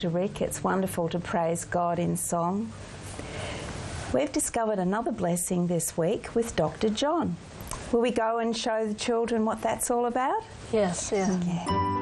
Rick. It's wonderful to praise God in song. We've discovered another blessing this week with Dr. John. Will we go and show the children what that's all about? Yes. Yeah. Yeah.